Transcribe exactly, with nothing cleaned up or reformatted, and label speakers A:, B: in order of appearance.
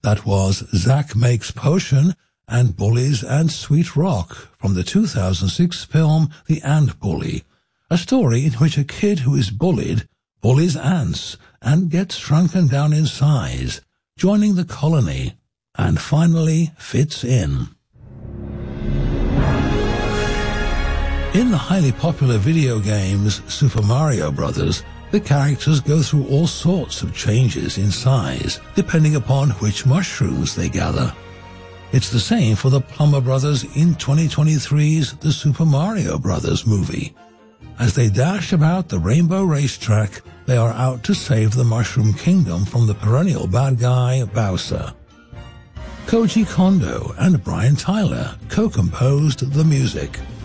A: That was Zack Makes Potion and Bullies and Sweet Rock from the two thousand six film The Ant Bully, a story in which a kid who is bullied bullies ants and gets shrunken down in size, joining the colony, and finally fits in. In the highly popular video games Super Mario Bros., the characters go through all sorts of changes in size, depending upon which mushrooms they gather. It's the same for the Plumber Brothers in twenty twenty-three's The Super Mario Bros. Movie. As they dash about the Rainbow Racetrack, they are out to save the Mushroom Kingdom from the perennial bad guy, Bowser. Koji Kondo and Brian Tyler co-composed the music.